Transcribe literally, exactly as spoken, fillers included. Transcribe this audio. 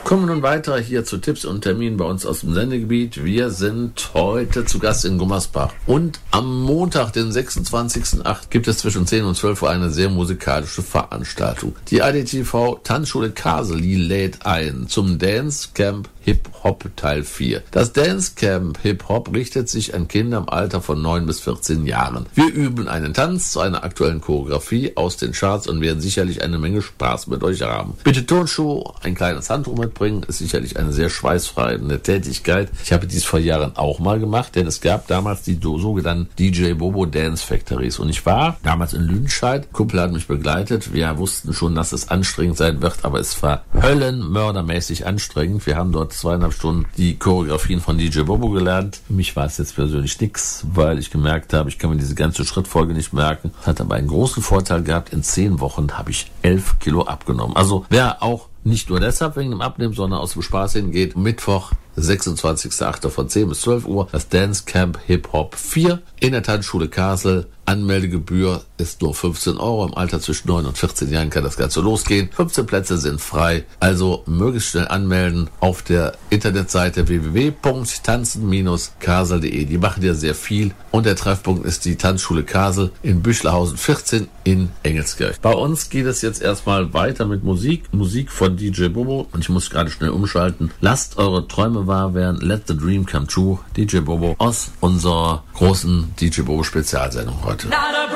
Kommen nun weiter hier zu Tipps und Terminen bei uns aus dem Sendegebiet. Wir sind heute zu Gast in Gummersbach. Und am Montag, den sechsundzwanzigsten achten gibt es zwischen zehn und zwölf Uhr eine sehr musikalische Veranstaltung. Die A D T V Tanzschule Kaseli lädt ein zum Dance Camp Hip Hop Teil vier. Das Dance Camp Hip Hop richtet sich an Kinder im Alter von neun bis vierzehn Jahren. Wir üben einen Tanz zu einer aktuellen Choreografie aus den Charts und werden sicherlich eine Menge Spaß mit euch haben. Bitte Turnschuhe, ein kleines Handtuch mitbringen, ist sicherlich eine sehr schweißfreie Tätigkeit. Ich habe dies vor Jahren auch mal gemacht, denn es gab damals die sogenannten D J Bobo Dance Factories und ich war damals in Lüdenscheid. Kumpel hat mich begleitet. Wir wussten schon, dass es anstrengend sein wird, aber es war höllenmördermäßig anstrengend. Wir haben dort zweieinhalb Stunden die Choreografien von D J Bobo gelernt. Für mich war es jetzt persönlich nix, weil ich gemerkt habe, ich kann mir diese ganze Schrittfolge nicht merken. Hat aber einen großen Vorteil gehabt. In zehn Wochen habe ich elf Kilo abgenommen. Also wer auch nicht nur deshalb wegen dem Abnehmen, sondern aus dem Spaß hingeht, Mittwoch, sechsundzwanzigsten achten von zehn bis zwölf Uhr, das Dance Camp Hip Hop vier in der Tanzschule Kassel. Anmeldegebühr ist nur fünfzehn Euro. Im Alter zwischen neun und vierzehn Jahren kann das Ganze losgehen. fünfzehn Plätze sind frei. Also möglichst schnell anmelden auf der Internetseite w w w punkt tanzen Bindestrich kasel punkt de. Die machen ja sehr viel. Und der Treffpunkt ist die Tanzschule Kassel in Büchlehausen vierzehn in Engelskirchen. Bei uns geht es jetzt erstmal weiter mit Musik. Musik von D J Bobo. Und ich muss gerade schnell umschalten. Lasst eure Träume wahr werden. Let the dream come true. D J Bobo aus unserer großen D J Bobo Spezialsendung heute.